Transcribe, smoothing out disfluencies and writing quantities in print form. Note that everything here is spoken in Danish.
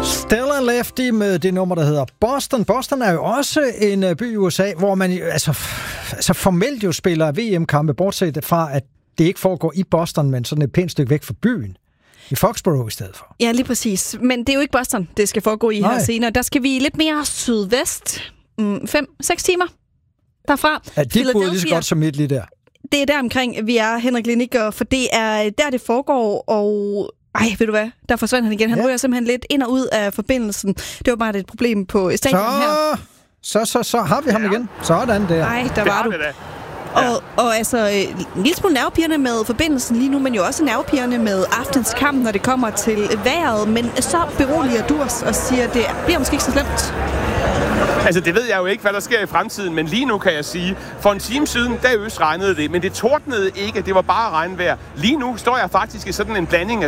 Stella Lefty med det nummer, der hedder Boston. Boston er jo også en by i USA, hvor man altså formelt jo spiller VM-kampe, bortset fra, at det ikke foregår i Boston, men sådan et pænt stykke væk fra byen. I Foxborough i stedet for. Ja, lige præcis. Men det er jo ikke Boston, det skal foregå i her senere. Der skal vi lidt mere sydvest. 5-6 timer derfra. Ja, det boede lige så godt som mit lige der. Det er der omkring, vi er, Henrik Liniger, for det er der, det foregår, og ved du hvad? Der forsvandt han igen. Han ryger simpelthen lidt ind og ud af forbindelsen. Det var bare et problem på stadion her. Så har vi ham igen. Sådan der. Nej, der var du. Og altså, en lille smule nervepirrende med forbindelsen lige nu, men jo også nervepirrende med aftens kamp, når det kommer til vejret. Men så beroliger du os og siger, at det bliver måske ikke så slemt. Altså, det ved jeg jo ikke, hvad der sker i fremtiden, men lige nu kan jeg sige, for en time siden, der østregnede det, men det tordnede ikke, det var bare regnvejr. Lige nu står jeg faktisk i sådan en blanding af